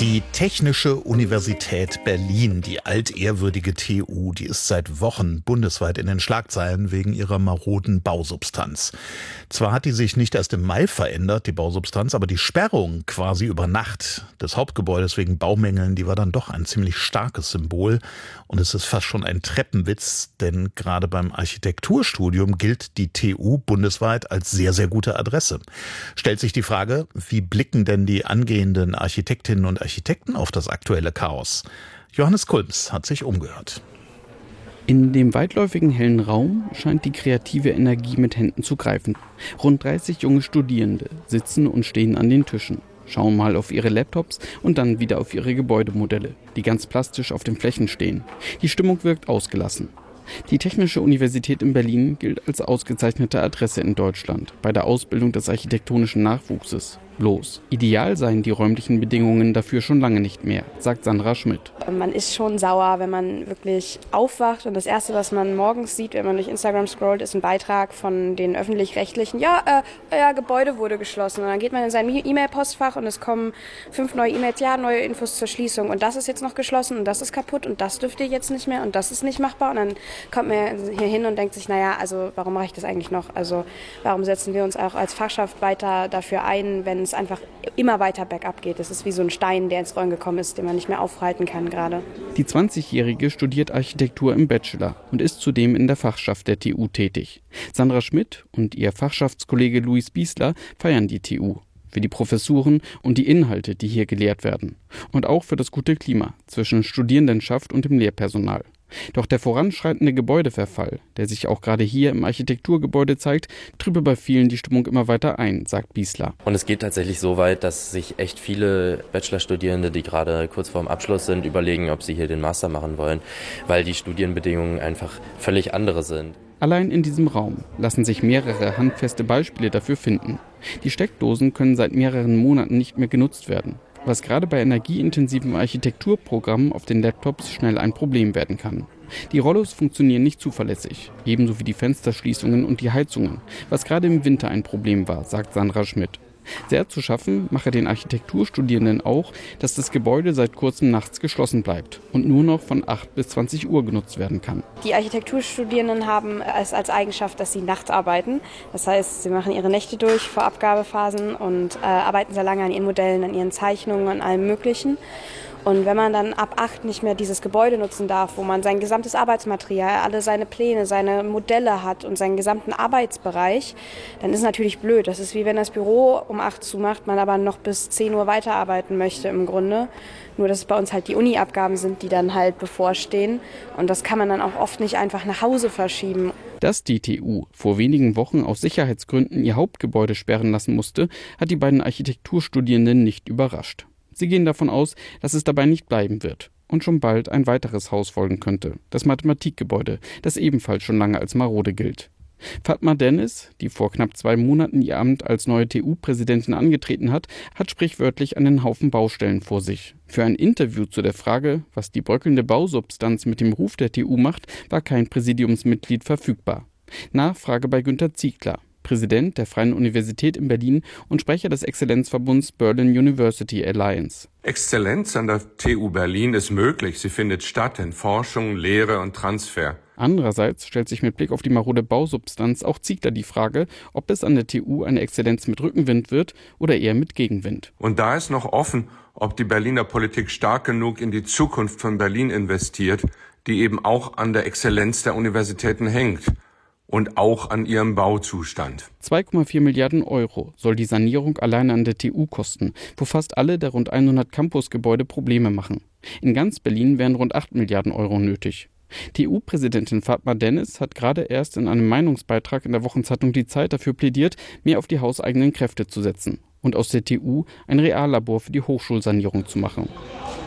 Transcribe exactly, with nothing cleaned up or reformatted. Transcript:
Die Technische Universität Berlin, die altehrwürdige T U, die ist seit Wochen bundesweit in den Schlagzeilen wegen ihrer maroden Bausubstanz. Zwar hat die sich nicht erst im Mai verändert, die Bausubstanz, aber die Sperrung quasi über Nacht des Hauptgebäudes wegen Baumängeln, die war dann doch ein ziemlich starkes Symbol. Und es ist fast schon ein Treppenwitz, denn gerade beim Architekturstudium gilt die T U bundesweit als sehr, sehr gute Adresse. Stellt sich die Frage, wie blicken denn die angehenden Architektinnen und Architekten auf das aktuelle Chaos? Johannes Kulms hat sich umgehört. In dem weitläufigen hellen Raum scheint die kreative Energie mit Händen zu greifen. Rund dreißig junge Studierende sitzen und stehen an den Tischen, schauen mal auf ihre Laptops und dann wieder auf ihre Gebäudemodelle, die ganz plastisch auf den Flächen stehen. Die Stimmung wirkt ausgelassen. Die Technische Universität in Berlin gilt als ausgezeichnete Adresse in Deutschland bei der Ausbildung des architektonischen Nachwuchses. Bloß, ideal seien die räumlichen Bedingungen dafür schon lange nicht mehr, sagt Sandra Schmidt. Man ist schon sauer, wenn man wirklich aufwacht und das Erste, was man morgens sieht, wenn man durch Instagram scrollt, ist ein Beitrag von den Öffentlich-Rechtlichen. Ja, äh, euer Gebäude wurde geschlossen. Und dann geht man in sein E-Mail-Postfach und es kommen fünf neue E-Mails, ja, neue Infos zur Schließung. Und das ist jetzt noch geschlossen und das ist kaputt und das dürft ihr jetzt nicht mehr und das ist nicht machbar. Und dann kommt man hier hin und denkt sich, naja, also warum mache ich das eigentlich noch? Also warum setzen wir uns auch als Fachschaft weiter dafür ein, wenn es einfach immer weiter bergab geht. Das ist wie so ein Stein, der ins Rollen gekommen ist, den man nicht mehr aufhalten kann gerade. Die zwanzigjährige studiert Architektur im Bachelor und ist zudem in der Fachschaft der T U tätig. Sandra Schmidt und ihr Fachschaftskollege Luis Biesler feiern die T U. Für die Professuren und die Inhalte, die hier gelehrt werden. Und auch für das gute Klima zwischen Studierendenschaft und dem Lehrpersonal. Doch der voranschreitende Gebäudeverfall, der sich auch gerade hier im Architekturgebäude zeigt, trübe bei vielen die Stimmung immer weiter ein, sagt Biesler. Und es geht tatsächlich so weit, dass sich echt viele Bachelorstudierende, die gerade kurz vorm Abschluss sind, überlegen, ob sie hier den Master machen wollen, weil die Studienbedingungen einfach völlig andere sind. Allein in diesem Raum lassen sich mehrere handfeste Beispiele dafür finden. Die Steckdosen können seit mehreren Monaten nicht mehr genutzt werden, was gerade bei energieintensiven Architekturprogrammen auf den Laptops schnell ein Problem werden kann. Die Rollos funktionieren nicht zuverlässig, ebenso wie die Fensterschließungen und die Heizungen, was gerade im Winter ein Problem war, sagt Sandra Schmidt. Sehr zu schaffen mache den Architekturstudierenden auch, dass das Gebäude seit kurzem nachts geschlossen bleibt und nur noch von acht bis zwanzig Uhr genutzt werden kann. Die Architekturstudierenden haben es als Eigenschaft, dass sie nachts arbeiten. Das heißt, sie machen ihre Nächte durch vor Abgabephasen und äh, arbeiten sehr lange an ihren Modellen, an ihren Zeichnungen, an allem Möglichen. Und wenn man dann ab acht nicht mehr dieses Gebäude nutzen darf, wo man sein gesamtes Arbeitsmaterial, alle seine Pläne, seine Modelle hat und seinen gesamten Arbeitsbereich, dann ist es natürlich blöd. Das ist wie wenn das Büro um acht zumacht, man aber noch bis zehn Uhr weiterarbeiten möchte im Grunde. Nur dass es bei uns halt die Uni-Abgaben sind, die dann halt bevorstehen. Und das kann man dann auch oft nicht einfach nach Hause verschieben. Dass die T U vor wenigen Wochen aus Sicherheitsgründen ihr Hauptgebäude sperren lassen musste, hat die beiden Architekturstudierenden nicht überrascht. Sie gehen davon aus, dass es dabei nicht bleiben wird und schon bald ein weiteres Haus folgen könnte, das Mathematikgebäude, das ebenfalls schon lange als marode gilt. Fatma Dennis, die vor knapp zwei Monaten ihr Amt als neue T U-Präsidentin angetreten hat, hat sprichwörtlich einen Haufen Baustellen vor sich. Für ein Interview zu der Frage, was die bröckelnde Bausubstanz mit dem Ruf der T U macht, war kein Präsidiumsmitglied verfügbar. Nachfrage bei Günter Ziegler, Präsident der Freien Universität in Berlin und Sprecher des Exzellenzverbunds Berlin University Alliance. Exzellenz an der T U Berlin ist möglich. Sie findet statt in Forschung, Lehre und Transfer. Andererseits stellt sich mit Blick auf die marode Bausubstanz auch Ziegler die Frage, ob es an der T U eine Exzellenz mit Rückenwind wird oder eher mit Gegenwind. Und da ist noch offen, ob die Berliner Politik stark genug in die Zukunft von Berlin investiert, die eben auch an der Exzellenz der Universitäten hängt. Und auch an ihrem Bauzustand. zwei Komma vier Milliarden Euro soll die Sanierung alleine an der T U kosten, wo fast alle der rund hundert Campusgebäude Probleme machen. In ganz Berlin wären rund acht Milliarden Euro nötig. T U-Präsidentin Fatma Dennis hat gerade erst in einem Meinungsbeitrag in der Wochenzeitung Die Zeit dafür plädiert, mehr auf die hauseigenen Kräfte zu setzen und aus der T U ein Reallabor für die Hochschulsanierung zu machen.